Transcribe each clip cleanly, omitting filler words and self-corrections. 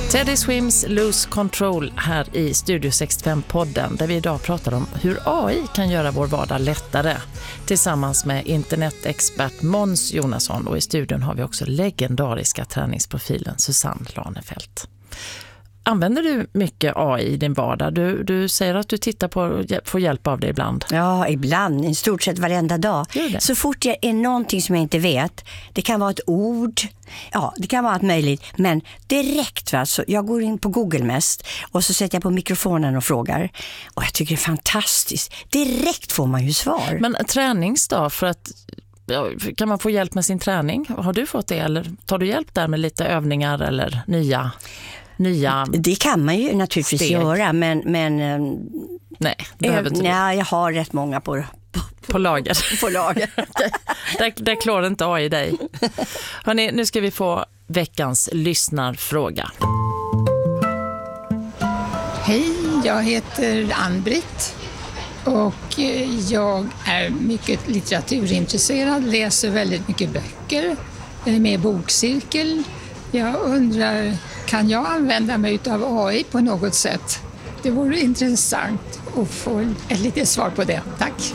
Teddy Swims Lose Control här i Studio 65-podden där vi idag pratar om hur AI kan göra vår vardag lättare tillsammans med internetexpert Måns Jonasson, och i studion har vi också legendariska träningsprofilen Susanne Lanefelt. Använder du mycket AI i din vardag? Du säger att du tittar på och får hjälp av det ibland. Ja, ibland. I stort sett varenda dag. Så fort det är någonting som jag inte vet, det kan vara ett ord, ja, det kan vara allt möjligt, men direkt, va? Så jag går in på Google mest och så sätter jag på mikrofonen och frågar. Och jag tycker det är fantastiskt. Direkt får man ju svar. Men träningsdag, för att kan man få hjälp med sin träning? Har du fått det, eller tar du hjälp där med lite övningar eller nya? Det kan man ju naturligtvis göra, men nej, jag har rätt många på lager. På lager. där klarar inte AI dig. Hörrni, nu ska vi få veckans lyssnarfråga. Hej, jag heter Ann-Britt och jag är mycket litteraturintresserad, läser väldigt mycket böcker, jag är med i bokcirkel. Jag undrar, kan jag använda mig av AI på något sätt? Det vore intressant att få ett litet svar på det. Tack!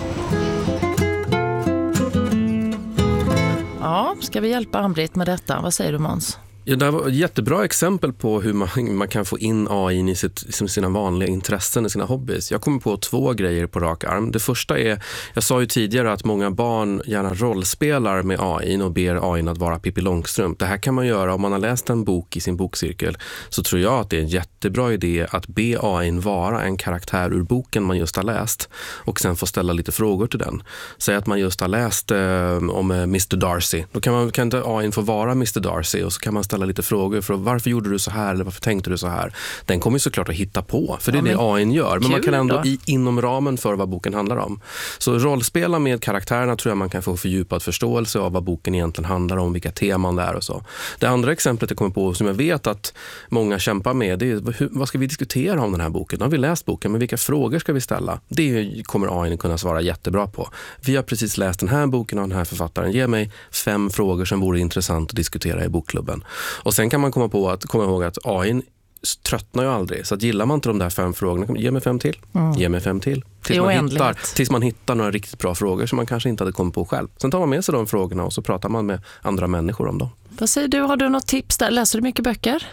Ja, ska vi hjälpa Ann-Britt med detta? Vad säger du, Måns? Ja, det var ett jättebra exempel på hur man kan få in AI i sina vanliga intressen, i sina hobbies. Jag kommer på 2 grejer på rak arm. Det första är, jag sa ju tidigare att många barn gärna rollspelar med AI och ber AI att vara Pippi Långstrump. Det här kan man göra om man har läst en bok i sin bokcirkel, så tror jag att det är en jättebra idé att be AI vara en karaktär ur boken man just har läst och sen få ställa lite frågor till den. Säg att man just har läst om Mr. Darcy. Då kan inte AI få vara Mr. Darcy och så kan man ställa lite frågor för varför gjorde du så här eller varför tänkte du så här. Den kommer ju såklart att hitta på, för det är det AI gör. Men man kan ändå inom ramen för vad boken handlar om. Så rollspela med karaktärerna tror jag man kan få fördjupad förståelse av vad boken egentligen handlar om, vilka teman det är och så. Det andra exemplet jag kommer på som jag vet att många kämpar med, det är vad ska vi diskutera om den här boken? Nu har vi läst boken, men vilka frågor ska vi ställa? Det kommer AI kunna svara jättebra på. Vi har precis läst den här boken av den här författaren. Ge mig 5 frågor som vore intressant att diskutera i bokklubben. Och sen kan man komma ihåg att AI tröttnar ju aldrig. Så att gillar man inte de där 5 frågorna, ge mig 5 till. Ge mig 5 till. Tills man hittar några riktigt bra frågor som man kanske inte hade kommit på själv. Sen tar man med sig de frågorna och så pratar man med andra människor om dem. Vad säger du? Har du något tips där? Läser du mycket böcker?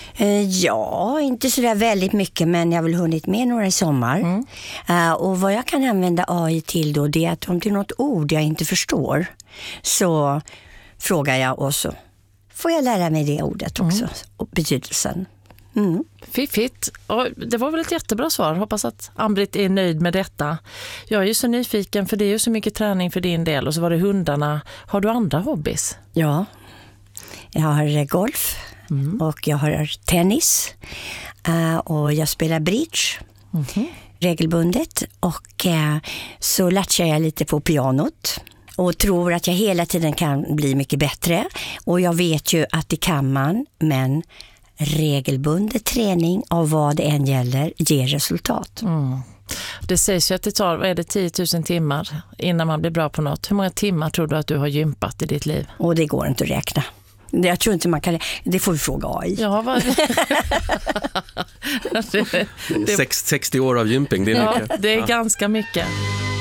Ja, inte så där väldigt mycket, men jag har väl hunnit med några i sommar. Och vad jag kan använda AI till då, det är att om det är något ord jag inte förstår så frågar jag och så får jag lära mig det ordet också och betydelsen. Fiffigt. Och det var väl ett jättebra svar. Hoppas att Ann-Britt är nöjd med detta. Jag är ju så nyfiken, för det är ju så mycket träning för din del. Och så var det hundarna. Har du andra hobbies? Ja, jag har golf och jag har tennis och jag spelar bridge regelbundet. Och så latchar jag lite på pianot. Och tror att jag hela tiden kan bli mycket bättre. Och jag vet ju att det kan man, men regelbunden träning av vad det än gäller ger resultat. Det sägs ju att det tar 10 000 timmar innan man blir bra på något. Hur många timmar tror du att du har gympat i ditt liv? Och det går inte att räkna. Jag tror inte man kan. Det får vi fråga AI. Ja, 60 år av gymping, det är mycket. Det är ganska mycket.